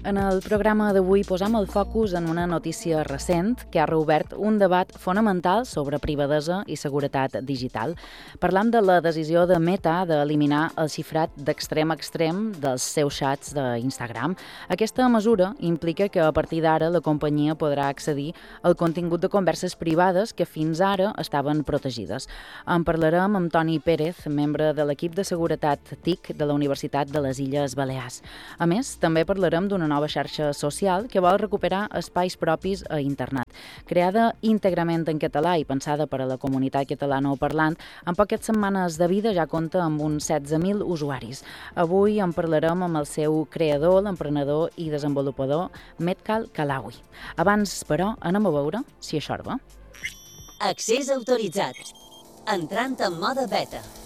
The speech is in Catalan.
En el programa d'avui posam el focus en una notícia recent que ha reobert un debat fonamental sobre privadesa i seguretat digital. Parlam de la decisió de Meta d'eliminar el xifrat d'extrem a extrem dels seus xats d'Instagram. Aquesta mesura implica que a partir d'ara la companyia podrà accedir al contingut de converses privades que fins ara estaven protegides. En parlarem amb Toni Pérez, membre de l'equip de seguretat TIC de la Universitat de les Illes Balears. A més, també parlarem d'una nova xarxa social que vol recuperar espais propis a internet. Creada íntegrament en català i pensada per a la comunitat catalanoparlant, en poques setmanes de vida ja compta amb uns 16.000 usuaris. Avui en parlarem amb el seu creador, l'emprenedor i desenvolupador Metkal Kalawi. Abans, però, anem a veure si això va. Accés autoritzat. Entrant en mode beta.